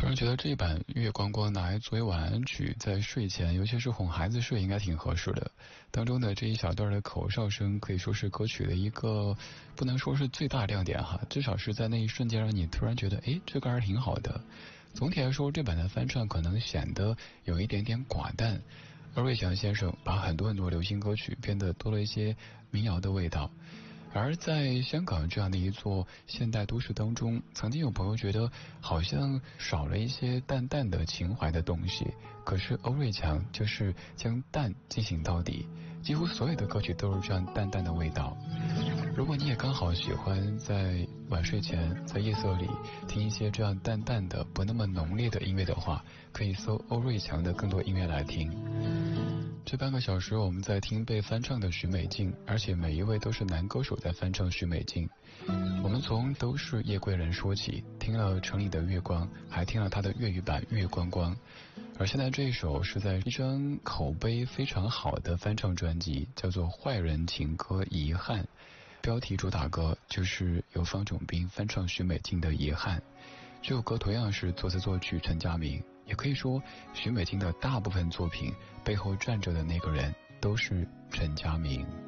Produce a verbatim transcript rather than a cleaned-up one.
突然觉得这一版月光光拿来作为晚安曲，在睡前尤其是哄孩子睡应该挺合适的。当中的这一小段的口哨声可以说是歌曲的一个不能说是最大亮点哈，至少是在那一瞬间让你突然觉得诶，这歌儿挺好的。总体来说这版的翻唱可能显得有一点点寡淡，而瑞祥先生把很多很多流行歌曲变得多了一些民谣的味道。而在香港这样的一座现代都市当中，曾经有朋友觉得好像少了一些淡淡的情怀的东西，可是欧瑞强就是将淡进行到底，几乎所有的歌曲都是这样淡淡的味道。如果你也刚好喜欢在晚睡前在夜色里听一些这样淡淡的不那么浓烈的音乐的话，可以搜欧瑞强的更多音乐来听。这半个小时我们在听被翻唱的许美静，而且每一位都是男歌手在翻唱许美静。我们从都是夜归人说起，听了城里的月光，还听了他的粤语版月光光。而现在这一首是在一张口碑非常好的翻唱专辑，叫做《坏人情歌遗憾》，标题主打歌就是由方炯斌翻唱许美静的《遗憾》。这首歌同样是作词作曲陈佳明，也可以说许美静的大部分作品背后站着的那个人都是陈佳明。